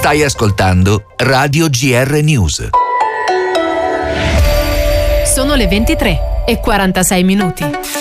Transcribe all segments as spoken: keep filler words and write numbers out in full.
Stai ascoltando Radio G R News. Sono le ventitré e quarantasei minuti.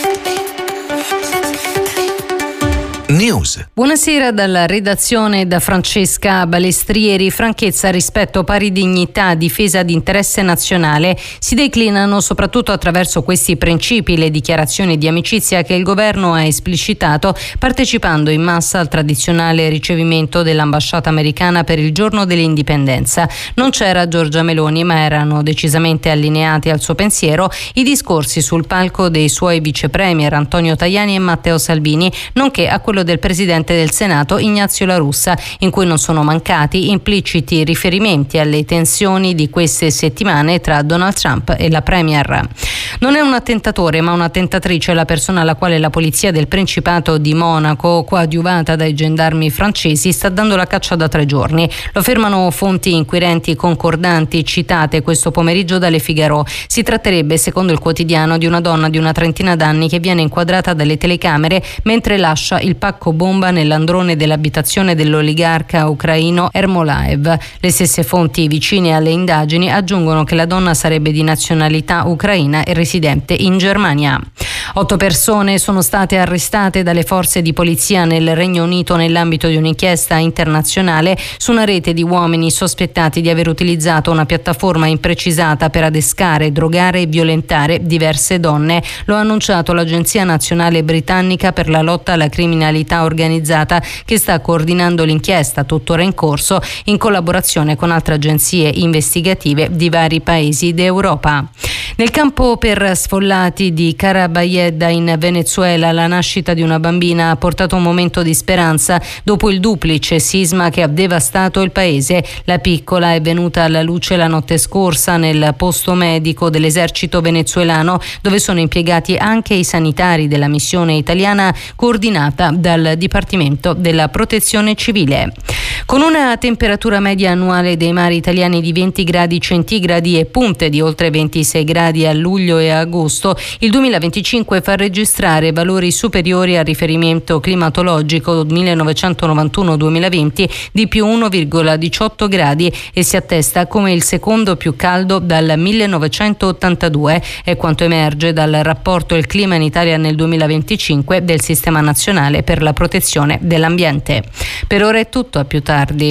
News. Buonasera dalla redazione da Francesca Balestrieri. Franchezza, rispetto, pari dignità, difesa di interesse nazionale si declinano soprattutto attraverso questi principi le dichiarazioni di amicizia che il governo ha esplicitato partecipando in massa al tradizionale ricevimento dell'ambasciata americana per il giorno dell'indipendenza. Non c'era Giorgia Meloni, ma erano decisamente allineati al suo pensiero i discorsi sul palco dei suoi vice premier Antonio Tajani e Matteo Salvini, nonché a quello del Presidente del Senato Ignazio La Russa, in cui non sono mancati impliciti riferimenti alle tensioni di queste settimane tra Donald Trump e la Premier. Non è un attentatore ma una tentatrice la persona alla quale la polizia del Principato di Monaco, coadiuvata dai gendarmi francesi, sta dando la caccia da tre giorni. Lo affermano fonti inquirenti concordanti citate questo pomeriggio dalle Figaro. Si tratterebbe, secondo il quotidiano, di una donna di una trentina d'anni che viene inquadrata dalle telecamere mentre lascia il pacco bomba nell'androne dell'abitazione dell'oligarca ucraino Ermolaev. Le stesse fonti vicine alle indagini aggiungono che la donna sarebbe di nazionalità ucraina e residente in Germania. Otto persone sono state arrestate dalle forze di polizia nel Regno Unito nell'ambito di un'inchiesta internazionale su una rete di uomini sospettati di aver utilizzato una piattaforma imprecisata per adescare, drogare e violentare diverse donne. Lo ha annunciato l'Agenzia Nazionale Britannica per la lotta alla criminalità organizzata, che sta coordinando l'inchiesta tuttora in corso in collaborazione con altre agenzie investigative di vari paesi d'Europa. Nel campo per sfollati di Carabayedda in Venezuela la nascita di una bambina ha portato un momento di speranza dopo il duplice sisma che ha devastato il paese. La piccola è venuta alla luce la notte scorsa nel posto medico dell'esercito venezuelano, dove sono impiegati anche i sanitari della missione italiana coordinata dal Dipartimento della Protezione Civile. Con una temperatura media annuale dei mari italiani di venti gradi centigradi e punte di oltre ventisei gradi a luglio e agosto, il duemilaventicinque fa registrare valori superiori al riferimento climatologico millenovecentonovantuno duemilaventi di più uno virgola diciotto gradi e si attesta come il secondo più caldo dal millenovecentottantadue, è quanto emerge dal rapporto Il clima in Italia nel duemilaventicinque del Sistema Nazionale per la Protezione dell'Ambiente. Per ora è tutto, a più tardi.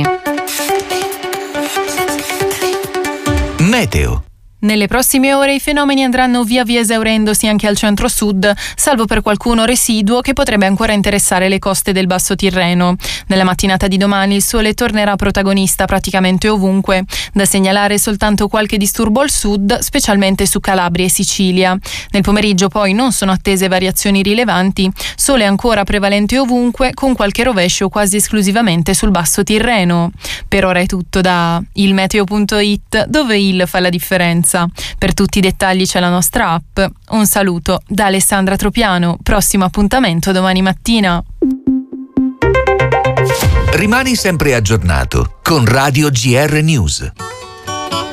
Meteo. Nelle prossime ore i fenomeni andranno via via esaurendosi anche al centro-sud, salvo per qualcuno residuo che potrebbe ancora interessare le coste del Basso Tirreno. Nella mattinata di domani il sole tornerà protagonista praticamente ovunque. Da segnalare soltanto qualche disturbo al sud, specialmente su Calabria e Sicilia. Nel pomeriggio poi non sono attese variazioni rilevanti, sole ancora prevalente ovunque, con qualche rovescio quasi esclusivamente sul Basso Tirreno. Per ora è tutto da ilmeteo punto it, dove il fa la differenza. Per tutti i dettagli c'è la nostra app. Un saluto da Alessandra Tropiano. Prossimo appuntamento domani mattina. Rimani sempre aggiornato con Radio G R News.